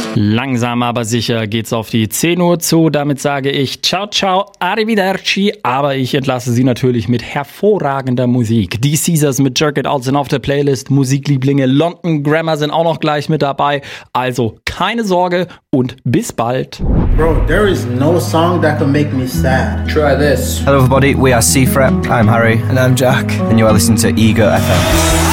Langsam aber sicher geht's auf die 10 Uhr zu. Damit sage ich ciao, ciao, arrivederci. Aber ich entlasse Sie natürlich mit hervorragender Musik. Die Caesars mit Jerk It Out sind auf der Playlist. Musiklieblinge London Grammar sind auch noch gleich mit dabei. Also keine Sorge und bis bald. Bro, there is no song that can make me sad. Try this. Hello everybody, we are Seafret. I'm Harry. And I'm Jack. And you are listening to Ego FM.